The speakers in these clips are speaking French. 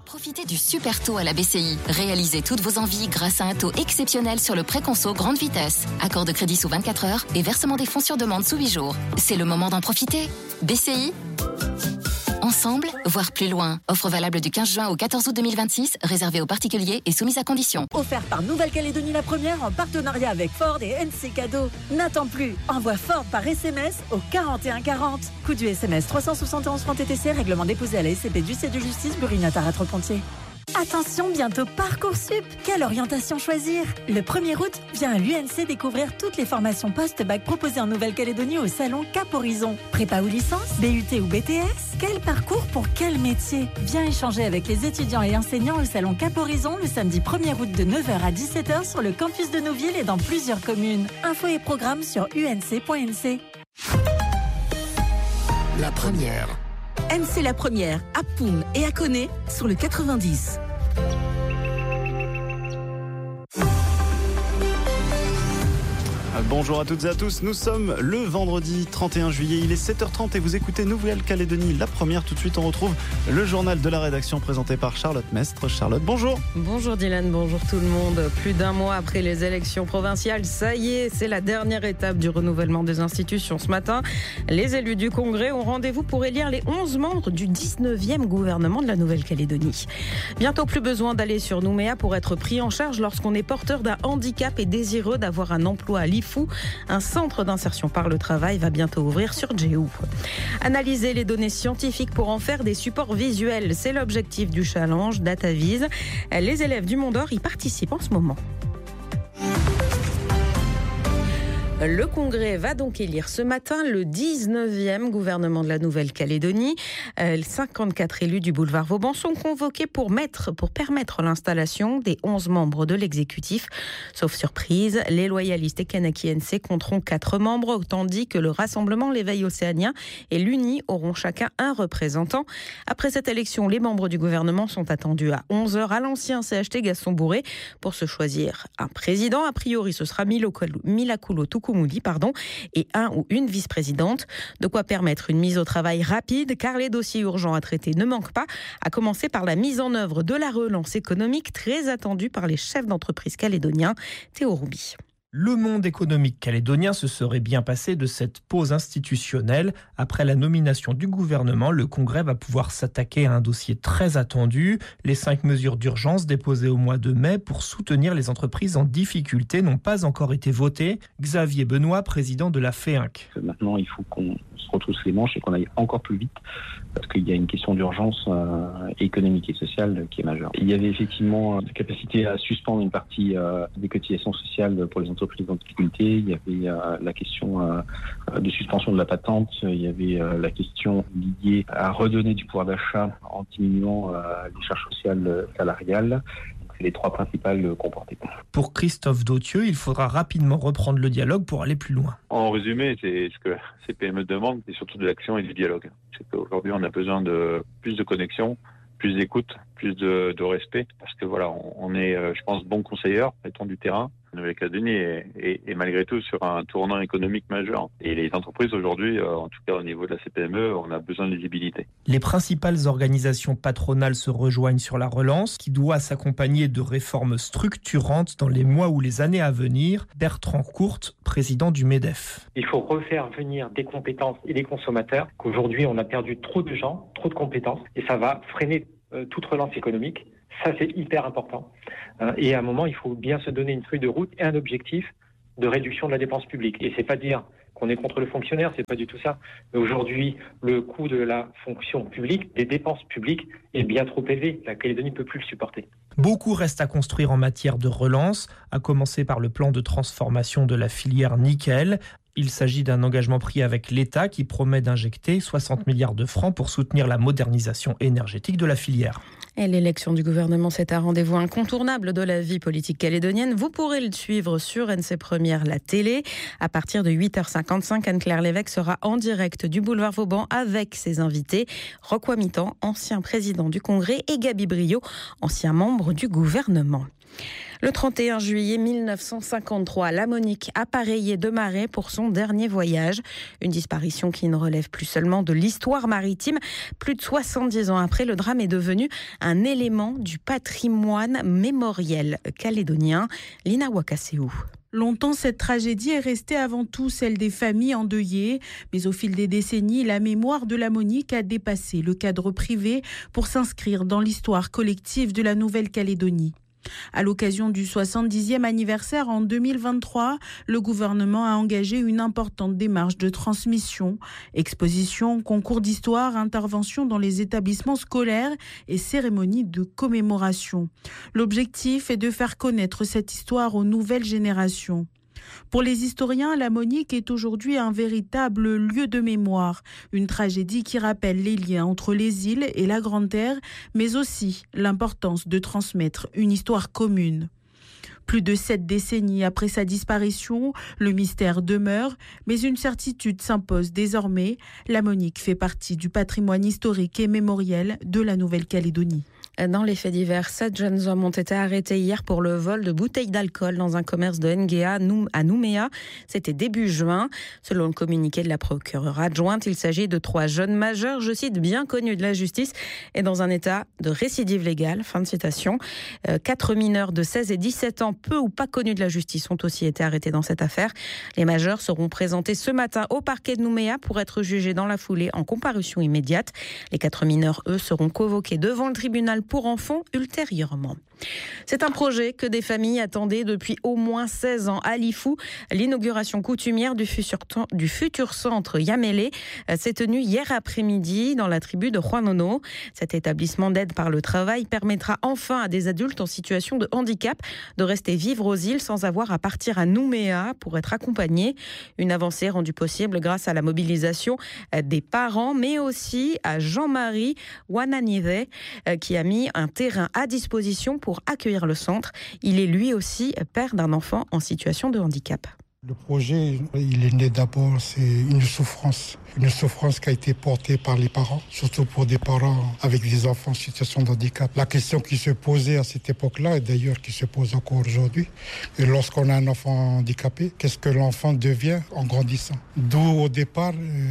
Profitez du super taux à la BCI. Réalisez toutes vos envies grâce à un taux exceptionnel sur le prêt conso grande vitesse. Accord de crédit sous 24 heures et versement des fonds sur demande sous 8 jours. C'est le moment d'en profiter. BCI. Ensemble, voire plus loin. Offre valable du 15 juin au 14 août 2026, réservée aux particuliers et soumise à conditions. Offert par Nouvelle-Calédonie la première en partenariat avec Ford et NC Cadeau. N'attends plus, envoie Ford par SMS au 4140. Coût du SMS 371 francs TTC, règlement déposé à la SCP du C de Justice, Burinata Pontier. Attention, bientôt Parcoursup. Quelle orientation choisir? Le 1er août, viens à l'UNC découvrir toutes les formations post-bac proposées en Nouvelle-Calédonie au salon Cap Horizon. Prépa ou licence, BUT ou BTS? Quel parcours pour quel métier? Viens échanger avec les étudiants et enseignants au salon Cap Horizon le samedi 1er août de 9h à 17h sur le campus de Nouville et dans plusieurs communes. Infos et programmes sur unc.nc. La première. NC la première, à Poum et à Koné, sur le 90. Bonjour à toutes et à tous, nous sommes le vendredi 31 juillet, il est 7h30 et vous écoutez Nouvelle-Calédonie, la première. Tout de suite on retrouve le journal de la rédaction présenté par Charlotte Mestre. Charlotte, bonjour. Bonjour Dylan, bonjour tout le monde. Plus d'un mois après les élections provinciales, ça y est, c'est la dernière étape du renouvellement des institutions ce matin. Les élus du Congrès ont rendez-vous pour élire les 11 membres du 19e gouvernement de la Nouvelle-Calédonie. Bientôt plus besoin d'aller sur Nouméa pour être pris en charge lorsqu'on est porteur d'un handicap et désireux d'avoir un emploi à l'IFU. Un centre d'insertion par le travail va bientôt ouvrir sur Djéou. Analyser les données scientifiques pour en faire des supports visuels, c'est l'objectif du challenge DataVise. Les élèves du Mont d'Or y participent en ce moment. Le Congrès va donc élire ce matin le 19e gouvernement de la Nouvelle-Calédonie. 54 élus du boulevard Vauban sont convoqués pour permettre l'installation des 11 membres de l'exécutif. Sauf surprise, les loyalistes et Kanaki NC compteront 4 membres, tandis que le Rassemblement, l'Éveil océanien et l'UNI auront chacun un représentant. Après cette élection, les membres du gouvernement sont attendus à 11h à l'ancien CHT Gaston-Bourré pour se choisir un président. A priori, ce sera Milakoulo Tukumuli, et un ou une vice-présidente. De quoi permettre une mise au travail rapide, car les dossiers urgents à traiter ne manquent pas, à commencer par la mise en œuvre de la relance économique très attendue par les chefs d'entreprise calédoniens. Théo Roubi. Le monde économique calédonien se serait bien passé de cette pause institutionnelle. Après la nomination du gouvernement, le Congrès va pouvoir s'attaquer à un dossier très attendu. Les 5 mesures d'urgence déposées au mois de mai pour soutenir les entreprises en difficulté n'ont pas encore été votées. Xavier Benoît, président de la FEINC. Maintenant, il faut qu'on se retrousse les manches et qu'on aille encore plus vite parce qu'il y a une question d'urgence économique et sociale qui est majeure. Il y avait effectivement la capacité à suspendre une partie des cotisations sociales pour les entreprises en difficulté. Il y avait la question de suspension de la patente. Il y avait la question liée à redonner du pouvoir d'achat en diminuant les charges sociales salariales. C'est les 3 principales qu'on portait. Pour Christophe Dautieux, il faudra rapidement reprendre le dialogue pour aller plus loin. En résumé, c'est ce que ces PME demandent, c'est surtout de l'action et du dialogue. C'est qu'aujourd'hui, on a besoin de plus de connexion, plus d'écoute, plus de respect, parce que voilà, on est, je pense, bons conseilleurs, étant du terrain. La Nouvelle-Calédonie est malgré tout sur un tournant économique majeur. Et les entreprises aujourd'hui, en tout cas au niveau de la CPME, on a besoin de visibilité. Les principales organisations patronales se rejoignent sur la relance, qui doit s'accompagner de réformes structurantes dans les mois ou les années à venir. Bertrand Courte, président du MEDEF. Il faut refaire venir des compétences et des consommateurs, qu'aujourd'hui on a perdu trop de gens, trop de compétences, et ça va freiner toute relance économique. Ça, c'est hyper important. Et à un moment, il faut bien se donner une feuille de route et un objectif de réduction de la dépense publique. Et c'est pas dire qu'on est contre le fonctionnaire, c'est pas du tout ça. Mais aujourd'hui, le coût de la fonction publique, des dépenses publiques, est bien trop élevé. La Calédonie ne peut plus le supporter. Beaucoup reste à construire en matière de relance, à commencer par le plan de transformation de la filière nickel. Il s'agit d'un engagement pris avec l'État qui promet d'injecter 60 milliards de francs pour soutenir la modernisation énergétique de la filière. Et l'élection du gouvernement, c'est un rendez-vous incontournable de la vie politique calédonienne. Vous pourrez le suivre sur NC Première, la télé. À partir de 8h55, Anne-Claire Lévesque sera en direct du boulevard Vauban avec ses invités. Roch Wamitan, ancien président du Congrès, et Gabi Briot, ancien membre du gouvernement. Le 31 juillet 1953, la Monique appareillait de Marais pour son dernier voyage. Une disparition qui ne relève plus seulement de l'histoire maritime. Plus de 70 ans après, le drame est devenu un élément du patrimoine mémoriel calédonien. Lina Wakaseou. Longtemps, cette tragédie est restée avant tout celle des familles endeuillées. Mais au fil des décennies, la mémoire de la Monique a dépassé le cadre privé pour s'inscrire dans l'histoire collective de la Nouvelle-Calédonie. À l'occasion du 70e anniversaire en 2023, le gouvernement a engagé une importante démarche de transmission. Expositions, concours d'histoire, interventions dans les établissements scolaires et cérémonies de commémoration. L'objectif est de faire connaître cette histoire aux nouvelles générations. Pour les historiens, la Monique est aujourd'hui un véritable lieu de mémoire, une tragédie qui rappelle les liens entre les îles et la Grande Terre, mais aussi l'importance de transmettre une histoire commune. Plus de 7 décennies après sa disparition, le mystère demeure, mais une certitude s'impose désormais. La Monique fait partie du patrimoine historique et mémoriel de la Nouvelle-Calédonie. Dans les faits divers, 7 jeunes hommes ont été arrêtés hier pour le vol de bouteilles d'alcool dans un commerce de Ngea à Nouméa. C'était début juin. Selon le communiqué de la procureure adjointe, il s'agit de 3 jeunes majeurs, je cite, bien connus de la justice et dans un état de récidive légale. Fin de citation. 4 mineurs de 16 et 17 ans, peu ou pas connus de la justice, ont aussi été arrêtés dans cette affaire. Les majeurs seront présentés ce matin au parquet de Nouméa pour être jugés dans la foulée en comparution immédiate. Les 4 mineurs, eux, seront convoqués devant le tribunal pour enfants ultérieurement. C'est un projet que des familles attendaient depuis au moins 16 ans. À Lifou, l'inauguration coutumière du futur centre Yamélé s'est tenue hier après-midi dans la tribu de Juanono. Cet établissement d'aide par le travail permettra enfin à des adultes en situation de handicap de rester vivre aux îles sans avoir à partir à Nouméa pour être accompagnés. Une avancée rendue possible grâce à la mobilisation des parents, mais aussi à Jean-Marie Wananive qui a mis un terrain à disposition pour accueillir le centre. Il est lui aussi père d'un enfant en situation de handicap. Le projet, il est né d'abord, c'est une souffrance qui a été portée par les parents, surtout pour des parents avec des enfants en situation de handicap. La question qui se posait à cette époque-là, et d'ailleurs qui se pose encore aujourd'hui, et lorsqu'on a un enfant handicapé, qu'est-ce que l'enfant devient en grandissant? D'où au départ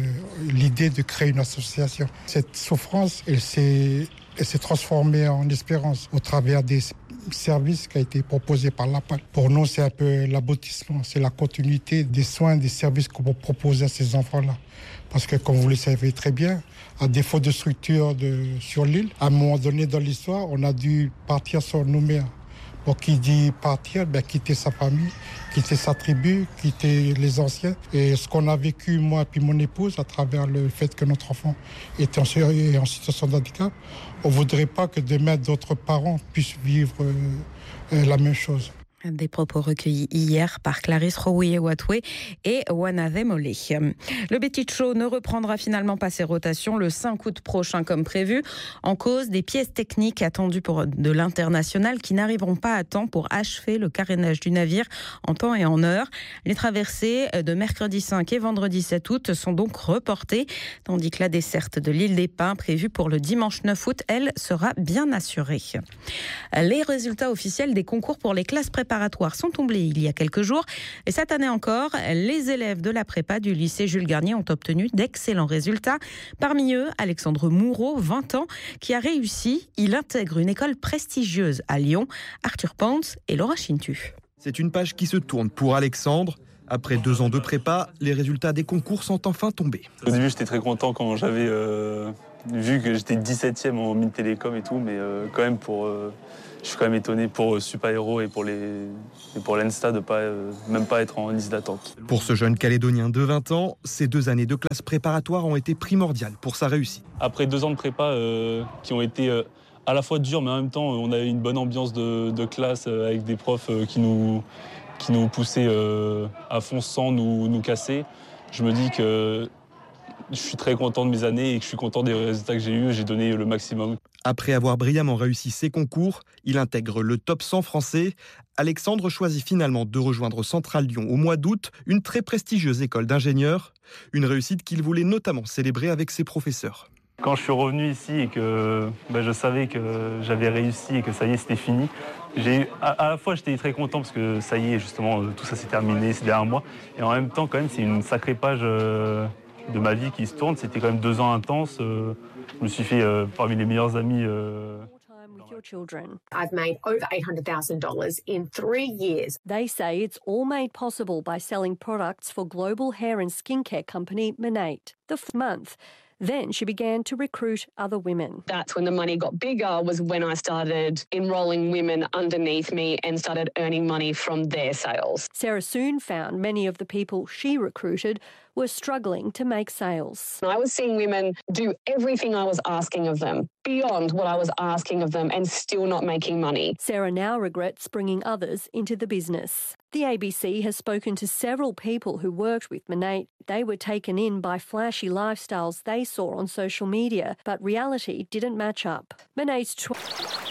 l'idée de créer une association. Cette souffrance, elle s'est transformée en espérance au travers des services qui a été proposé par l'APAL. Pour nous, c'est un peu l'aboutissement, c'est la continuité des soins, des services qu'on peut proposer à ces enfants-là. Parce que, comme vous le savez très bien, à défaut de structure sur l'île, à un moment donné dans l'histoire, on a dû partir sur Nouméa. Donc, qui dit partir, quitter sa famille, quitter sa tribu, quitter les anciens. Et ce qu'on a vécu, moi et mon épouse, à travers le fait que notre enfant était en situation de handicap, on ne voudrait pas que demain d'autres parents puissent vivre la même chose. Des propos recueillis hier par Clarisse Rowiye-Watwe et Wanave Molé. Le Betty Show ne reprendra finalement pas ses rotations le 5 août prochain comme prévu, en cause des pièces techniques attendues de l'international qui n'arriveront pas à temps pour achever le carénage du navire en temps et en heure. Les traversées de mercredi 5 et vendredi 7 août sont donc reportées, tandis que la desserte de l'île des Pins, prévue pour le dimanche 9 août, elle sera bien assurée. Les résultats officiels des concours pour les classes préparatoires sont tombés il y a quelques jours. Et cette année encore, les élèves de la prépa du lycée Jules Garnier ont obtenu d'excellents résultats. Parmi eux, Alexandre Moureau, 20 ans, qui a réussi. Il intègre une école prestigieuse à Lyon. Arthur Pons et Laura Chintu. C'est une page qui se tourne pour Alexandre. Après 2 ans de prépa, les résultats des concours sont enfin tombés. Au début, j'étais très content quand j'avais vu que j'étais 17e en mine télécom et tout, mais quand même je suis quand même étonné pour Super Héros et pour l'ENSTA de même pas être en liste d'attente. Pour ce jeune Calédonien de 20 ans, ces 2 années de classe préparatoire ont été primordiales pour sa réussite. Après 2 ans de prépa qui ont été à la fois durs, mais en même temps, on a eu une bonne ambiance de classe avec des profs qui nous poussaient à fond sans nous casser. Je me dis que je suis très content de mes années et que je suis content des résultats que j'ai eus. J'ai donné le maximum. Après avoir brillamment réussi ses concours, il intègre le top 100 français. Alexandre choisit finalement de rejoindre Centrale Lyon au mois d'août, une très prestigieuse école d'ingénieurs. Une réussite qu'il voulait notamment célébrer avec ses professeurs. Quand je suis revenu ici et que je savais que j'avais réussi et que ça y est, c'était fini, à la fois j'étais très content parce que ça y est, justement, tout ça s'est terminé, c'est derrière moi. Et en même temps, quand même, c'est une sacrée page de ma vie qui se tourne. C'était quand même 2 ans intenses. Je me suis fait parmi les meilleurs amis. Your children. I've made over $800,000 in 3 years. They say it's all made possible by selling products for global hair and skincare company Monat. The month. Then she began to recruit other women. That's when the money got bigger, was when I started enrolling women underneath me and started earning money from their sales. Sarah soon found many of the people she recruited were struggling to make sales. I was seeing women do everything I was asking of them, beyond what I was asking of them, and still not making money. Sarah now regrets bringing others into the business. The ABC has spoken to several people who worked with Monat. They were taken in by flashy lifestyles they saw on social media, but reality didn't match up. Monat's